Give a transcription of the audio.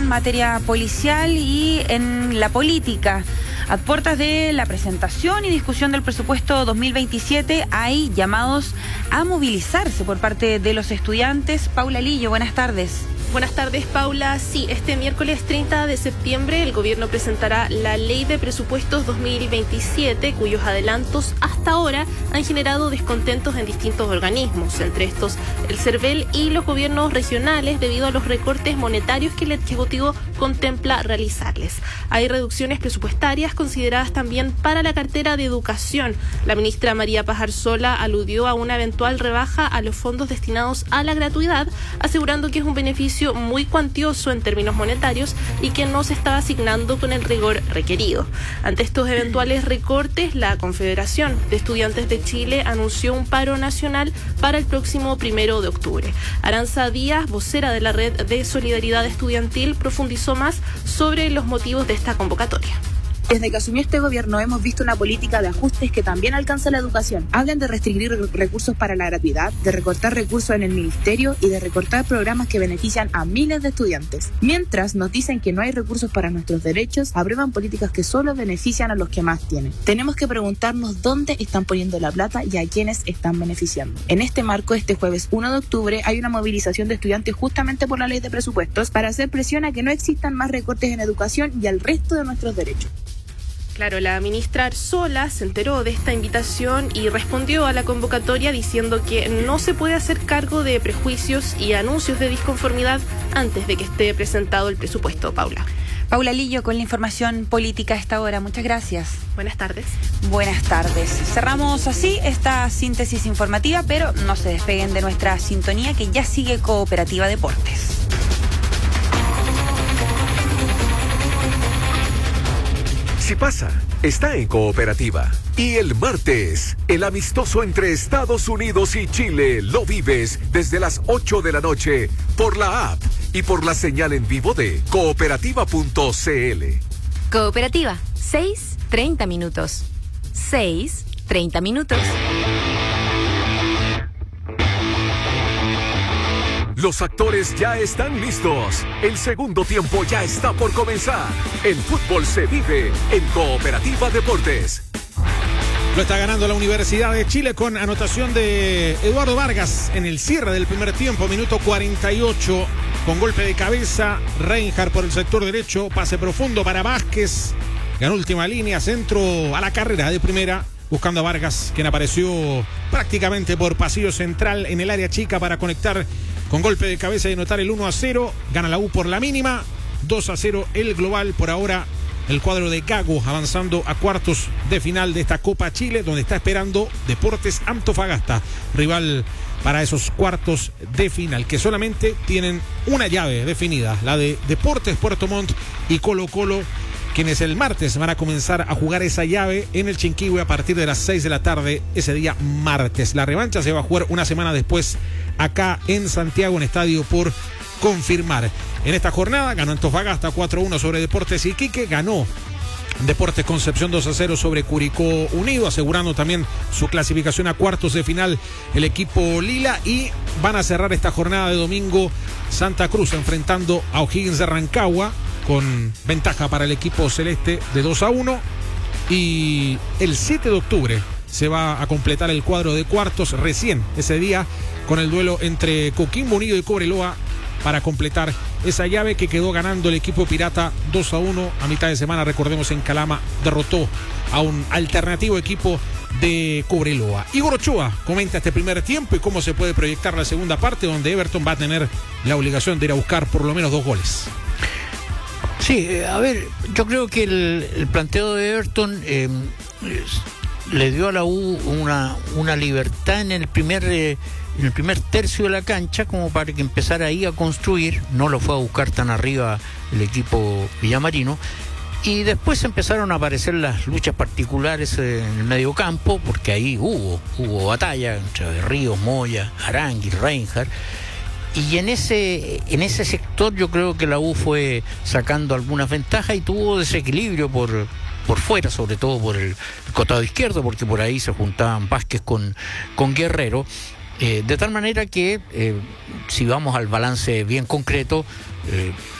materia policial y en la política. A puertas de la presentación y discusión del presupuesto 2027 hay llamados a movilizarse por parte de los estudiantes. Paula Lillo, buenas tardes. Buenas tardes, Paula. Sí, este miércoles 30 de septiembre el gobierno presentará la Ley de Presupuestos 2027, cuyos adelantos hasta ahora han generado descontentos en distintos organismos, entre estos el CERVEL y los gobiernos regionales, debido a los recortes monetarios que el Ejecutivo contempla realizarles. Hay reducciones presupuestarias consideradas también para la cartera de educación. La ministra María Paz Arzola aludió a una eventual rebaja a los fondos destinados a la gratuidad, asegurando que es un beneficio muy cuantioso en términos monetarios y que no se estaba asignando con el rigor requerido. Ante estos eventuales recortes, la Confederación de Estudiantes de Chile anunció un paro nacional para el próximo 1 de octubre. Aranza Díaz, vocera de la Red de Solidaridad Estudiantil, profundizó más sobre los motivos de esta convocatoria. Desde que asumió este gobierno hemos visto una política de ajustes que también alcanza la educación. Hablan de restringir recursos para la gratuidad, de recortar recursos en el ministerio y de recortar programas que benefician a miles de estudiantes. Mientras nos dicen que no hay recursos para nuestros derechos, aprueban políticas que solo benefician a los que más tienen. Tenemos que preguntarnos dónde están poniendo la plata y a quiénes están beneficiando. En este marco, este jueves 1 de octubre hay una movilización de estudiantes justamente por la ley de presupuestos para hacer presión a que no existan más recortes en educación y al resto de nuestros derechos. Claro, la ministra Arzola se enteró de esta invitación y respondió a la convocatoria diciendo que no se puede hacer cargo de prejuicios y anuncios de disconformidad antes de que esté presentado el presupuesto. Paula Lillo con la información política a esta hora. Muchas gracias. Buenas tardes. Buenas tardes. Cerramos así esta síntesis informativa, pero no se despeguen de nuestra sintonía, que ya sigue Cooperativa Deportes. Si pasa, está en Cooperativa. Y el martes, el amistoso entre Estados Unidos y Chile lo vives desde las 8 de la noche por la app y por la señal en vivo de cooperativa.cl. Cooperativa, 6:30 minutos. 6:30 minutos. Los actores ya están listos. El segundo tiempo ya está por comenzar. El fútbol se vive en Cooperativa Deportes. Lo está ganando la Universidad de Chile con anotación de Eduardo Vargas en el cierre del primer tiempo, minuto 48, con golpe de cabeza. Reinhardt por el sector derecho, pase profundo para Vázquez. Ganó última línea, centro a la carrera de primera, buscando a Vargas, quien apareció prácticamente por pasillo central en el área chica para conectar con golpe de cabeza y anotar el 1-0. Gana la U por la mínima, 2-0 el global. Por ahora el cuadro de Gago avanzando a cuartos de final de esta Copa Chile, donde está esperando Deportes Antofagasta, rival para esos cuartos de final, que solamente tienen una llave definida, la de Deportes Puerto Montt y Colo-Colo, quienes el martes van a comenzar a jugar esa llave en el Chinquihue a partir de las 6 de la tarde, ese día martes. La revancha se va a jugar una semana después acá en Santiago, en estadio por confirmar. En esta jornada ganó Antofagasta 4-1 sobre Deportes Iquique, ganó Deportes Concepción 2-0 sobre Curicó Unido, asegurando también su clasificación a cuartos de final el equipo Lila, y van a cerrar esta jornada de domingo Santa Cruz enfrentando a O'Higgins de Rancagua con ventaja para el equipo celeste de 2-1, y el 7 de octubre se va a completar el cuadro de cuartos recién ese día con el duelo entre Coquimbo Unido y Cobreloa para completar esa llave que quedó ganando el equipo pirata 2-1 a mitad de semana. Recordemos, en Calama derrotó a un alternativo equipo de Cobreloa. Igor Ochoa comenta este primer tiempo y cómo se puede proyectar la segunda parte, donde Everton va a tener la obligación de ir a buscar por lo menos 2 goles. Sí, a ver, yo creo que el planteo de Everton le dio a la U una libertad en el primer tercio de la cancha, como para que empezara ahí a construir. No lo fue a buscar tan arriba el equipo villamarino, y después empezaron a aparecer las luchas particulares en el medio campo, porque ahí hubo batalla entre Ríos, Moya, Arangui, Reinhardt. Y en ese sector yo creo que la U fue sacando algunas ventajas y tuvo desequilibrio por fuera, sobre todo por el costado izquierdo, porque por ahí se juntaban Vázquez con Guerrero. De tal manera que, si vamos al balance bien concreto,